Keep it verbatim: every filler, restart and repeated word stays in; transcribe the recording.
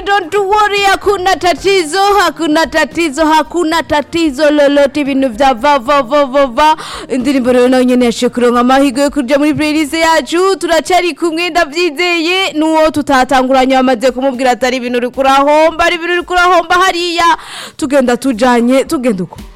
don't worry, hakuna tatizo, hakuna tatizo, hakuna tatizo lolote, ibintu vya va va va va va. Indirimbo rero nayo nyene yashikuronka amahigo yo kuja muri playlist yacu. Turacari kumwe ndavyizeye nuwo tutatanguranye bamaze kumubwira atari ibintu uri kurahomba, ari ibintu uri kurahomba hariya tugenda tujanye tugenda uko